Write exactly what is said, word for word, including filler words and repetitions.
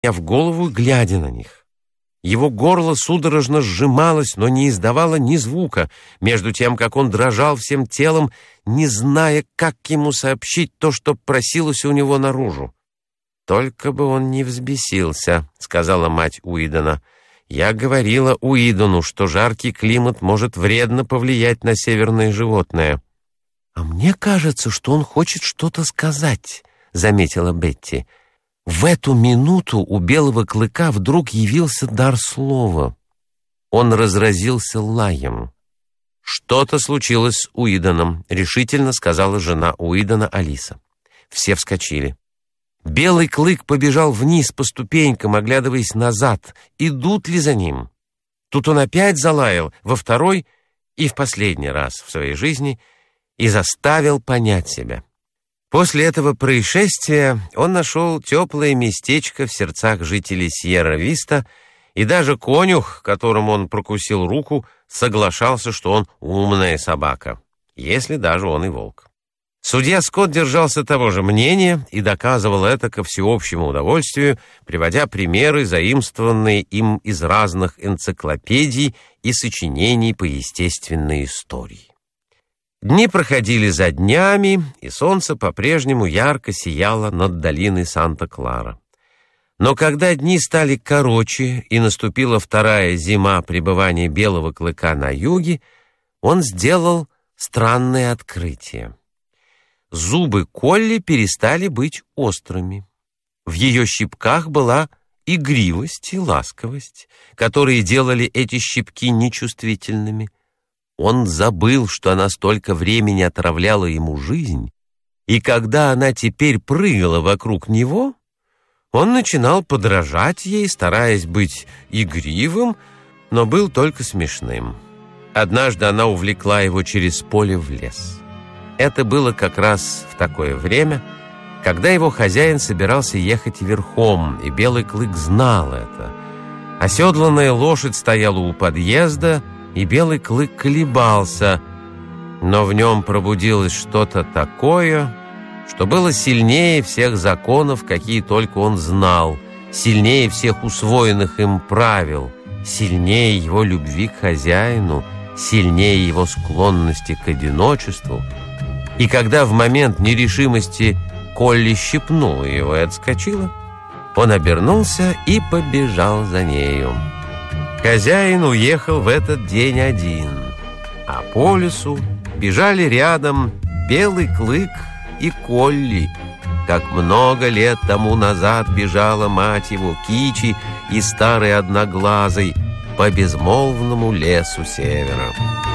в голову, глядя на них. Его горло судорожно сжималось, но не издавало ни звука, между тем, как он дрожал всем телом, не зная, как ему сообщить то, что просилось у него наружу. «Только бы он не взбесился», — сказала мать Уидона. «Я говорила Уидону, что жаркий климат может вредно повлиять на северные животные». «А мне кажется, что он хочет что-то сказать», — заметила Бетти. В эту минуту у белого клыка вдруг явился дар слова. Он разразился лаем. «Что-то случилось с Уидоном», — решительно сказала жена Уидона Алиса. Все вскочили. Белый клык побежал вниз по ступенькам, оглядываясь назад, идут ли за ним. Тут он опять залаял во второй и в последний раз в своей жизни и заставил понять себя. После этого происшествия он нашел теплое местечко в сердцах жителей Сьерра-Виста, и даже конюх, которому он прокусил руку, соглашался, что он умная собака, если даже он и волк. Судья Скотт держался того же мнения и доказывал это ко всеобщему удовольствию, приводя примеры, заимствованные им из разных энциклопедий и сочинений по естественной истории. Дни проходили за днями, и солнце по-прежнему ярко сияло над долиной Санта-Клара. Но когда дни стали короче и наступила вторая зима пребывания белого клыка на юге, он сделал странное открытие. Зубы Колли перестали быть острыми. В ее щипках была игривость и ласковость, которые делали эти щипки нечувствительными. Он забыл, что она столько времени отравляла ему жизнь, и когда она теперь прыгала вокруг него, он начинал подражать ей, стараясь быть игривым, но был только смешным. Однажды она увлекла его через поле в лес. Это было как раз в такое время, когда его хозяин собирался ехать верхом, и белый клык знал это. Оседланная лошадь стояла у подъезда, и белый клык колебался, но в нем пробудилось что-то такое, что было сильнее всех законов, какие только он знал, сильнее всех усвоенных им правил, сильнее его любви к хозяину, сильнее его склонности к одиночеству. И когда в момент нерешимости Колли щипнула его и отскочила, он обернулся и побежал за нею. Хозяин уехал в этот день один, а по лесу бежали рядом белый клык и Колли, как много лет тому назад бежала мать его Кичи и старый одноглазый по безмолвному лесу севера.